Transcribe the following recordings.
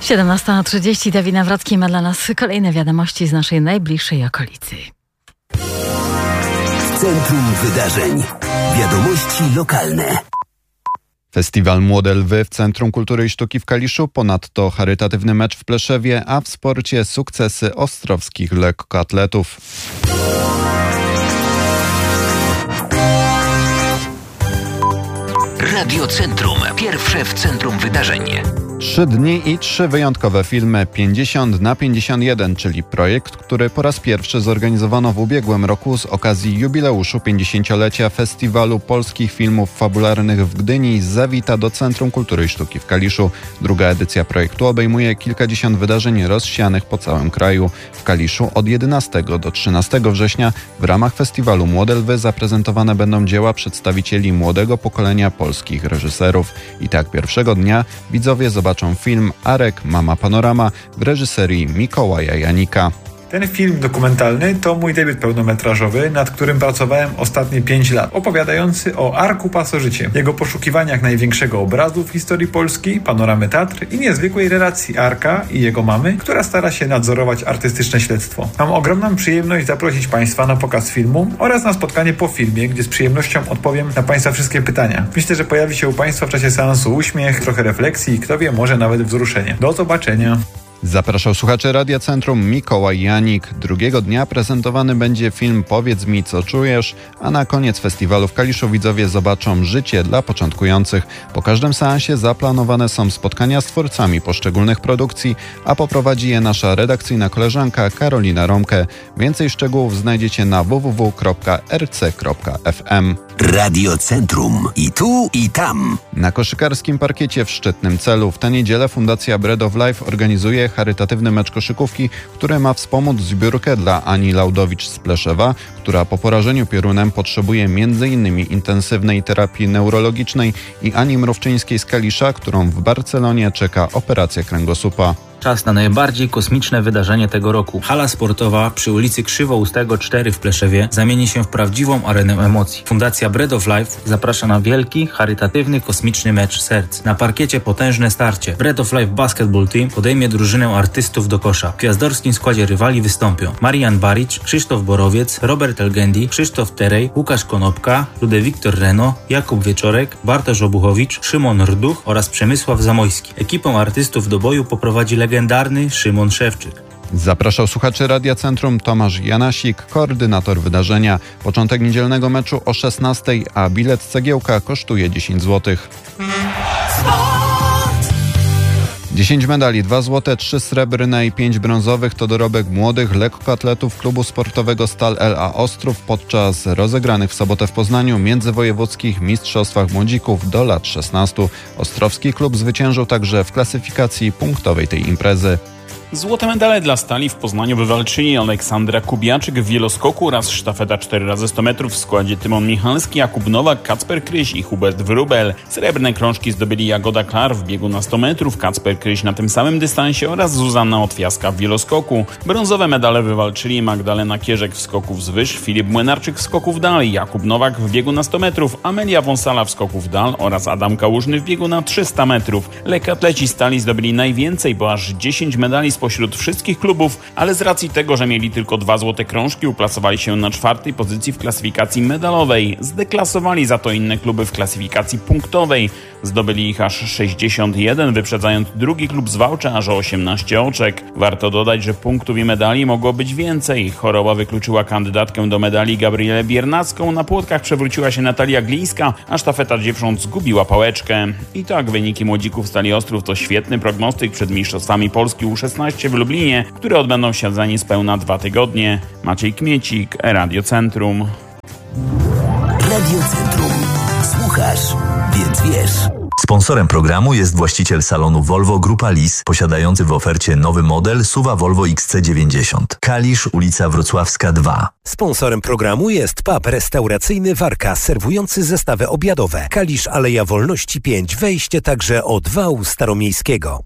17:30. Dawid Nawrocki ma dla nas kolejne wiadomości z naszej najbliższej okolicy. W centrum wydarzeń. Wiadomości lokalne. Festiwal Młode Lwy w Centrum Kultury i Sztuki w Kaliszu, ponadto charytatywny mecz w Pleszewie, a w sporcie sukcesy ostrowskich lekkoatletów. Radio Centrum. Pierwsze w centrum wydarzeń. 3 dni i 3 wyjątkowe filmy 50x51, czyli projekt, który po raz pierwszy zorganizowano w ubiegłym roku z okazji jubileuszu 50-lecia Festiwalu Polskich Filmów Fabularnych w Gdyni, zawita do Centrum Kultury i Sztuki w Kaliszu. Druga edycja projektu obejmuje kilkadziesiąt wydarzeń rozsianych po całym kraju. W Kaliszu od 11 do 13 września w ramach festiwalu Młode Lwy zaprezentowane będą dzieła przedstawicieli młodego pokolenia polskich reżyserów. I tak pierwszego dnia widzowie zobaczą film Arek, Mama Panorama w reżyserii Mikołaja Janika. Ten film dokumentalny to mój debiut pełnometrażowy, nad którym pracowałem ostatnie 5 lat, opowiadający o Arku Pasożycie, jego poszukiwaniach największego obrazu w historii Polski, panoramy Tatr i niezwykłej relacji Arka i jego mamy, która stara się nadzorować artystyczne śledztwo. Mam ogromną przyjemność zaprosić Państwa na pokaz filmu oraz na spotkanie po filmie, gdzie z przyjemnością odpowiem na Państwa wszystkie pytania. Myślę, że pojawi się u Państwa w czasie seansu uśmiech, trochę refleksji i kto wie, może nawet wzruszenie. Do zobaczenia! Zapraszał słuchaczy Radia Centrum Mikołaj Janik. Drugiego dnia prezentowany będzie film Powiedz mi, co czujesz, a na koniec festiwalu w Kaliszu widzowie zobaczą życie dla początkujących. Po każdym seansie zaplanowane są spotkania z twórcami poszczególnych produkcji, a poprowadzi je nasza redakcyjna koleżanka Karolina Romke. Więcej szczegółów znajdziecie na www.rc.fm. Radio Centrum. I tu, i tam. Na koszykarskim parkiecie w Szczytnym Celu w tę niedzielę Fundacja Bread of Life organizuje charytatywny mecz koszykówki, który ma wspomóc zbiórkę dla Ani Laudowicz z Pleszewa, która po porażeniu piorunem potrzebuje m.in. intensywnej terapii neurologicznej, i Ani Mrówczyńskiej z Kalisza, którą w Barcelonie czeka operacja kręgosłupa. Czas na najbardziej kosmiczne wydarzenie tego roku. Hala sportowa przy ulicy Krzywoustego 4 w Pleszewie zamieni się w prawdziwą arenę emocji. Fundacja Bread of Life zaprasza na wielki, charytatywny, kosmiczny mecz serc. Na parkiecie potężne starcie. Bread of Life Basketball Team podejmie drużynę artystów do kosza. W gwiazdorskim składzie rywali wystąpią Marian Baric, Krzysztof Borowiec, Robert Elgendi, Krzysztof Terej, Łukasz Konopka, Ludewiktor Reno, Jakub Wieczorek, Bartosz Obuchowicz, Szymon Rduch oraz Przemysław Zamojski. Ekipę artystów do boju poprowadzi legendarny Szymon Szewczyk. Zapraszał słuchaczy Radia Centrum Tomasz Janasik, koordynator wydarzenia. Początek niedzielnego meczu o 16:00, a bilet cegiełka kosztuje 10 zł. 10 medali, 2 złote, 3 srebrne i 5 brązowych to dorobek młodych lekkoatletów klubu sportowego Stal LA Ostrów podczas rozegranych w sobotę w Poznaniu międzywojewódzkich mistrzostwach młodzików do lat 16. Ostrowski klub zwyciężył także w klasyfikacji punktowej tej imprezy. Złote medale dla Stali w Poznaniu wywalczyli Aleksandra Kubiaczyk w wieloskoku oraz sztafeta 4x100 metrów w składzie Tymon Michalski, Jakub Nowak, Kacper Kryś i Hubert Wrubel. Srebrne krążki zdobyli Jagoda Klar w biegu na 100 metrów, Kacper Kryś na tym samym dystansie oraz Zuzanna Otwiaska w wieloskoku. Brązowe medale wywalczyli Magdalena Kierzek w skoku wzwyż, Filip Młynarczyk w skoku w dal, Jakub Nowak w biegu na 100 metrów, Amelia Wąsala w skoku w dal oraz Adam Kałużny w biegu na 300 metrów. Lekkoatleci Stali zdobyli najwięcej, bo aż 10 medali spośród wszystkich klubów, ale z racji tego, że mieli tylko 2 złote krążki, uplasowali się na 4. pozycji w klasyfikacji medalowej. Zdeklasowali za to inne kluby w klasyfikacji punktowej. Zdobyli ich aż 61, wyprzedzając drugi klub z Wałcza aż o 18 oczek. Warto dodać, że punktów i medali mogło być więcej. Choroba wykluczyła kandydatkę do medali Gabrielę Biernacką, na płotkach przewróciła się Natalia Glińska, a sztafeta dziewcząt zgubiła pałeczkę. I tak wyniki młodzików Stali Ostrów to świetny prognostyk przed mistrzostwami Polski U16 w Lublinie, które odbędą się za niespełna 2 tygodnie. Maciej Kmiecik, Radio Centrum. Radio Centrum. Słuchasz, więc wiesz. Sponsorem programu jest właściciel salonu Volvo Grupa Lis, posiadający w ofercie nowy model SUV Volvo XC90. Kalisz, ulica Wrocławska 2. Sponsorem programu jest pub restauracyjny Warka, serwujący zestawy obiadowe. Kalisz, Aleja Wolności 5, wejście także od wału staromiejskiego.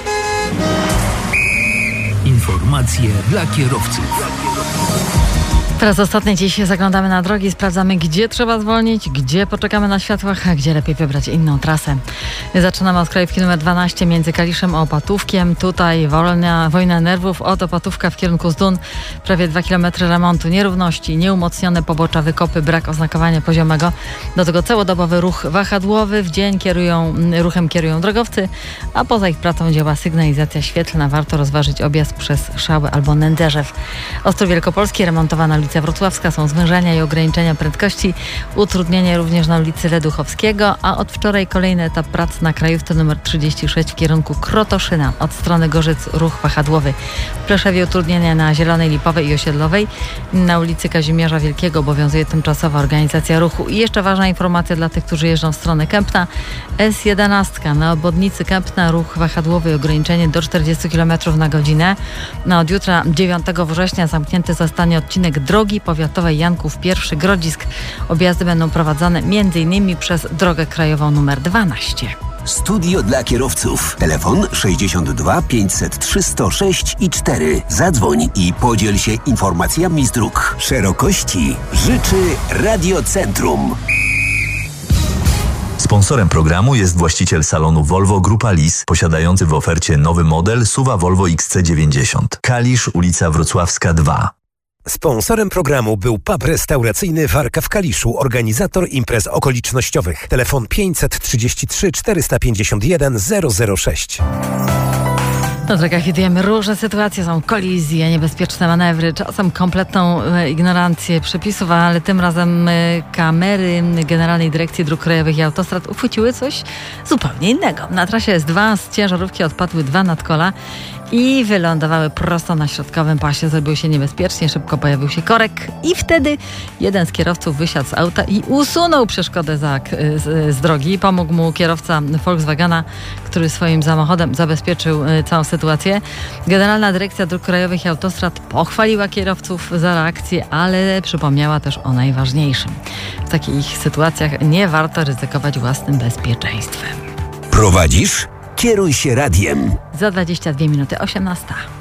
Informacje dla kierowców. Teraz ostatni dziś zaglądamy na drogi, sprawdzamy, gdzie trzeba zwolnić, gdzie poczekamy na światłach, a gdzie lepiej wybrać inną trasę. Zaczynamy od krajówki numer 12 między Kaliszem a Opatówkiem. Tutaj wojna nerwów od Opatówka w kierunku Zdun. Prawie 2 km remontu, nierówności, nieumocnione pobocza, wykopy, brak oznakowania poziomego. Do tego całodobowy ruch wahadłowy. W dzień ruchem kierują drogowcy, a poza ich pracą działa sygnalizacja świetlna. Warto rozważyć objazd przez Szały albo Nędzerzew. Ostrów Wielkopolski, remontowana ulica Wrocławska, są zwężania i ograniczenia prędkości. Utrudnienie również na ulicy Leduchowskiego, a od wczoraj kolejny etap prac na krajówce numer 36 w kierunku Krotoszyna. Od strony Gorzyc ruch wahadłowy. W Pleszewie utrudnienia na Zielonej, Lipowej i Osiedlowej. Na ulicy Kazimierza Wielkiego obowiązuje tymczasowa organizacja ruchu. I jeszcze ważna informacja dla tych, którzy jeżdżą w stronę Kępna. S11 na obwodnicy Kępna ruch wahadłowy, ograniczenie do 40 km na godzinę. Od jutra 9 września zamknięty zostanie odcinek drogi powiatowej Janków I Grodzisk. Objazdy będą prowadzone m.in. przez drogę krajową nr 12. Studio dla kierowców. Telefon 62 503 106 i 4. Zadzwoń i podziel się informacjami z dróg. Szerokości życzy Radiocentrum. Sponsorem programu jest właściciel salonu Volvo Grupa Lis, posiadający w ofercie nowy model SUV Volvo XC90. Kalisz, ulica Wrocławska 2. Sponsorem programu był pub restauracyjny Warka w Kaliszu, organizator imprez okolicznościowych. Telefon 533 451 006. Na drogach widujemy różne sytuacje, są kolizje, niebezpieczne manewry, czasem kompletną ignorancję przepisów, ale tym razem kamery Generalnej Dyrekcji Dróg Krajowych i Autostrad uchwyciły coś zupełnie innego. Na trasie S2 z ciężarówki odpadły 2 nadkola i wylądowały prosto na środkowym pasie. Zrobiło się niebezpiecznie, szybko pojawił się korek i wtedy jeden z kierowców wysiadł z auta i usunął przeszkodę z drogi. Pomógł mu kierowca Volkswagena, który swoim samochodem zabezpieczył całą sytuację. Generalna Dyrekcja Dróg Krajowych i Autostrad pochwaliła kierowców za reakcję, ale przypomniała też o najważniejszym. W takich sytuacjach nie warto ryzykować własnym bezpieczeństwem. Prowadzisz? Kieruj się radiem. Za 22 minuty 18.